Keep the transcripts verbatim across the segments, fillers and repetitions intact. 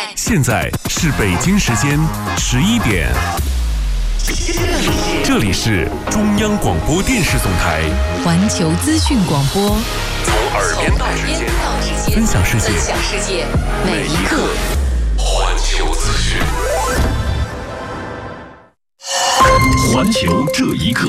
现在是北京时间十一点，这里是中央广播电视总台环球资讯广播， 从耳边到指尖，分享世界，每一刻环球资讯。环球这一刻，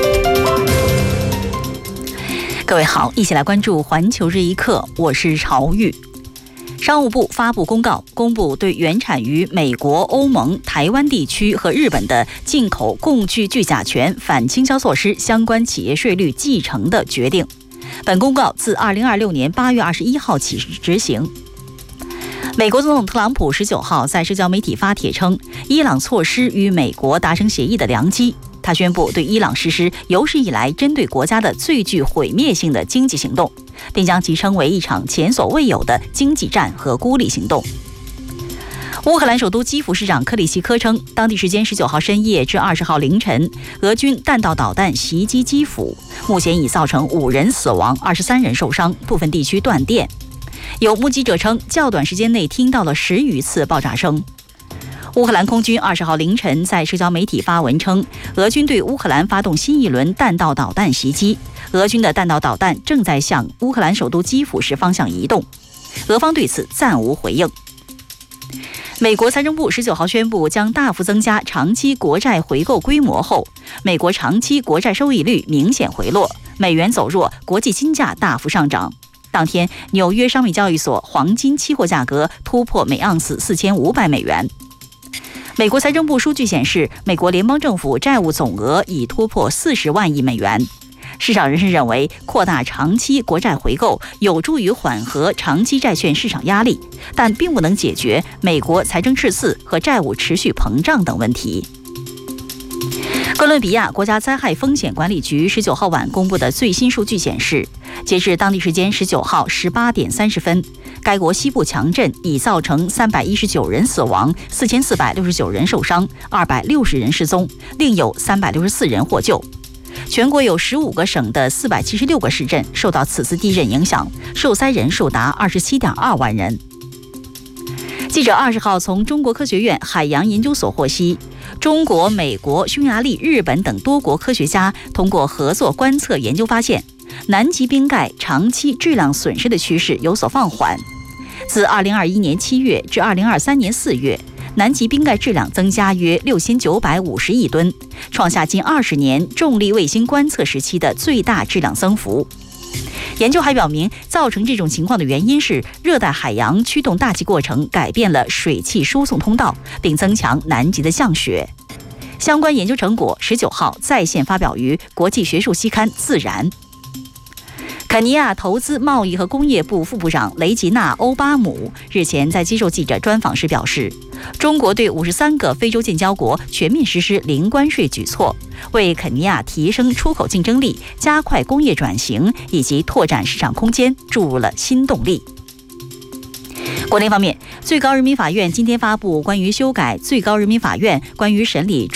各位好，一起来关注环球这一刻，我是朝玉。商务部发布公告，公布对原产于美国、欧盟、台湾地区和日本的进口共具具甲醛反倾销措施相关企业税率继承的决定。本公告自二零二六年八月二十一号起执行。美国总统特朗普十九号在社交媒体发帖称，伊朗错失与美国达成协议的良机。他宣布对伊朗实施有史以来针对国家的最具毁灭性的经济行动，并将其称为一场前所未有的经济战和孤立行动。乌克兰首都基辅市长克里希科称，当地时间十九号深夜至二十号凌晨，俄军弹道导弹袭击基辅，目前已造成五人死亡，二十三人受伤，部分地区断电。有目击者称，较短时间内听到了十余次爆炸声。乌克兰空军二十号凌晨在社交媒体发文称，俄军对乌克兰发动新一轮弹道导弹袭击，俄军的弹道导弹正在向乌克兰首都基辅市方向移动，俄方对此暂无回应。美国财政部十九号宣布，将大幅增加长期国债回购规模后，美国长期国债收益率明显回落，美元走弱，国际金价大幅上涨。当天，纽约商品交易所黄金期货价格突破每盎司四千五百美元。美国财政部数据显示，美国联邦政府债务总额已突破四十万亿美元。市场人士认为，扩大长期国债回购有助于缓和长期债券市场压力，但并不能解决美国财政赤字和债务持续膨胀等问题。哥伦比亚国家灾害风险管理局十九号晚公布的最新数据显示，截至当地时间十九号十八点三十分，该国西部强震已造成三百一十九人死亡，四千四百六十九人受伤，二百六十人失踪，另有三百六十四人获救。全国有十五个省的四百七十六个市镇受到此次地震影响，受灾人数达二十七点二万人。记者二十号从中国科学院海洋研究所获悉，中国、美国、匈牙利、日本等多国科学家通过合作观测研究发现，南极冰盖长期质量损失的趋势有所放缓。自二零二一年七月至二零二三年四月，南极冰盖质量增加约六千九百五十亿吨，创下近二十年重力卫星观测时期的最大质量增幅。研究还表明，造成这种情况的原因是热带海洋驱动大气过程改变了水汽输送通道，并增强南极的降雪。相关研究成果十九号在线发表于国际学术期刊《自然》。肯尼亚投资、贸易和工业部副部长雷吉纳·欧巴姆日前在接受记者专访时表示，中国对五十三个非洲建交国全面实施零关税举措，为肯尼亚提升出口竞争力、加快工业转型以及拓展市场空间注入了新动力。国内方面，最高人民法院今天发布关于修改最高人民法院关于审理